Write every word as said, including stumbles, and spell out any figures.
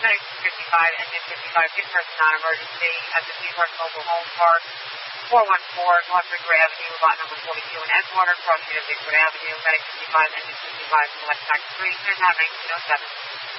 Medic fifty-five, engine fifty-five, in-person non-emergency at the Seahorse Mobile Home Park, four one four North River Avenue, lot number forty-two in Edgewater, crossing of Bigfoot Avenue. Medic fifty-five, engine fifty-five, select tax three, Manhattan nineteen oh seven.